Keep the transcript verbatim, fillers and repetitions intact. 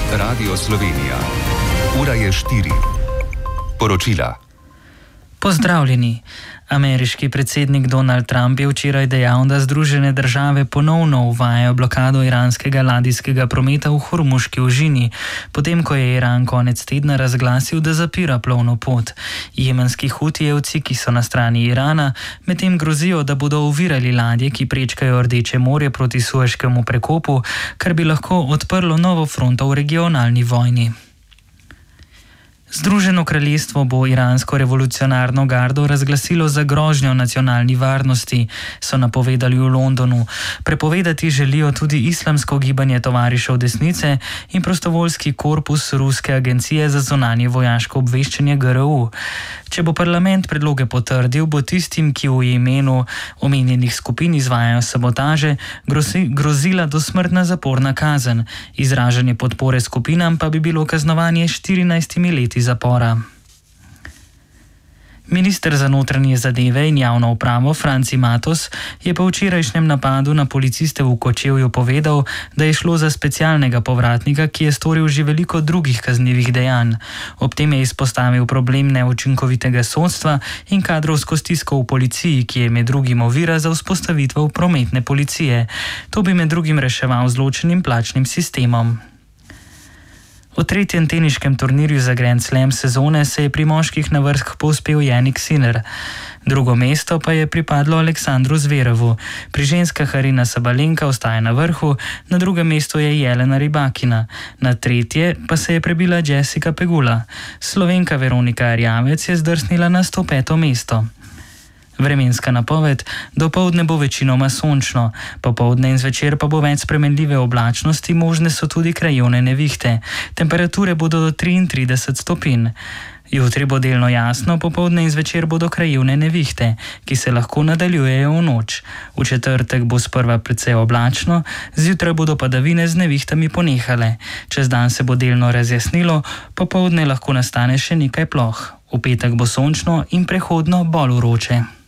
Radio Slovenija. Ura je štiri. Poročila. Pozdravljeni. Ameriški predsednik Donald Trump je včeraj dejal, da Združene države ponovno uvajajo blokado iranskega ladijskega prometa v Hormuški ožini, potem ko je Iran konec tedna razglasil, da zapira plovno pot. Jemenski hutijevci, ki so na strani Irana, medtem grozijo, da bodo ovirali ladje, ki prečkajo Rdeče morje proti Sueškemu prekopu, kar bi lahko odprlo novo fronto v regionalni vojni. Združeno kraljestvo bo iransko revolucionarno gardo razglasilo za grožnjo nacionalni varnosti, so napovedali v Londonu. Prepovedati želijo tudi islamsko gibanje tovarišev desnice in prostovoljski korpus ruske agencije za zunanje vojaško obveščanje G R U. Če bo parlament predloge potrdil, bo tistim, ki v imenu omenjenih skupin izvajajo sabotaže, grozi, grozila dosmrtna zaporna kazen. Izražanje podpore skupinam pa bi bilo kaznovanje s štirinajstimi leti zapora. Minister za notranje zadeve in javno upravo Franci Matos je po včerajšnjem napadu na policiste v Kočevju povedal, da je šlo za specialnega povratnika, ki je storil že veliko drugih kaznivih dejanj. Ob tem je izpostavil problem neučinkovitega sodstva in kadrovsko stisko v policiji, ki je med drugim ovira za vzpostavitev prometne policije. To bi med drugim reševal z ločenim plačnim sistemom. V tretjem teniškem turnirju za Grand Slam sezone se je pri moških na vrh povzpel Jannik Sinner. Drugo mesto pa je pripadlo Aleksandru Zverevu. Pri ženskah Aryna Sabalenka ostaja na vrhu, na drugem mestu je Jelena Rybakina. Na tretje pa se je prebila Jessica Pegula. Slovenka Veronika Erjavec je zdrsnila na sto peto mesto. Vremenska napoved: dopoldne bo večinoma sončno, popoldne in zvečer pa bo več spremenljive oblačnosti, možne so tudi krajevne nevihte. Temperature bodo do triintrideset stopinj. Jutri bo delno jasno, popoldne in zvečer bodo krajevne nevihte, ki se lahko nadaljujejo v noč. V četrtek bo sprva precej oblačno, zjutraj bodo padavine z nevihtami ponehale. Čez dan se bo delno razjasnilo, popoldne lahko nastane še nekaj ploh. V petek bo sončno in prehodno bolj vroče.